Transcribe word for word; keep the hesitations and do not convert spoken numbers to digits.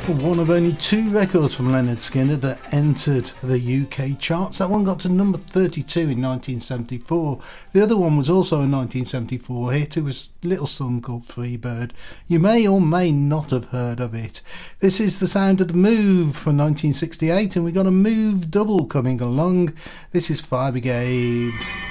One of only two records from Lynyrd Skynyrd that entered the U K charts. That one got to number thirty-two in nineteen seventy-four. The other one was also a nineteen seventy-four hit. It was a little song called Freebird. You may or may not have heard of it. This is the sound of the Move for nineteen sixty-eight, and we got a Move double coming along. This is Fire Brigade.